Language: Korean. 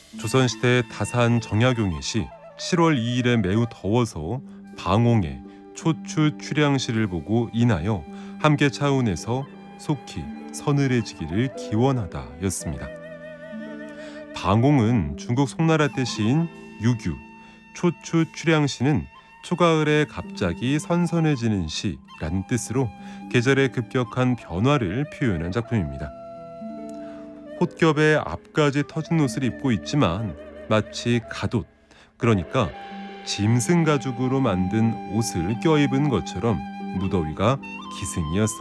조선시대 다산 정약용의 시 7월 2일에 매우 더워서 방홍에 초추 출양시를 보고 인하여 함께 차운에서 속히 서늘해지기를 기원하다였습니다. 방홍은 중국 송나라 때 시인 유규, 초추 출양시는 초가을에 갑자기 선선해지는 시라는 뜻으로 계절의 급격한 변화를 표현한 작품입니다. 홑겹에 앞까지 터진 옷을 입고 있지만 마치 갓옷, 그러니까 짐승 가죽으로 만든 옷을 껴입은 것처럼 무더위가 기승이었어요.